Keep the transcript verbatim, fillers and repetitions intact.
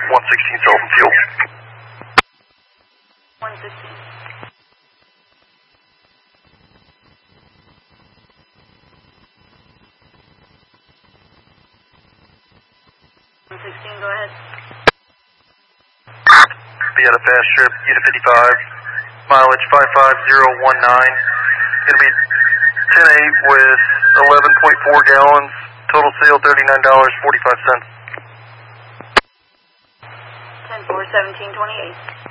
one sixteen Sullivan fuel. one sixteen. one sixteen, go ahead. Be at a fast trip, unit fifty-five, mileage five five zero one nine. Gonna be ten eight with eleven point four gallons, total sale thirty-nine dollars and forty-five cents. ten four, seventeen twenty-eight.